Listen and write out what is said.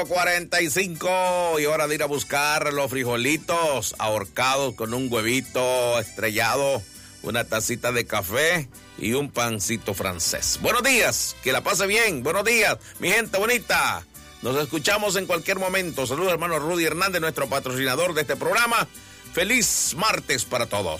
45 y hora de ir a buscar los frijolitos ahorcados con un huevito estrellado, una tacita de café y un pancito francés. Buenos días, que la pase bien. Buenos días, mi gente bonita. Nos escuchamos en cualquier momento. Saludos, hermano Rudy Hernández, nuestro patrocinador de este programa. Feliz martes para todos.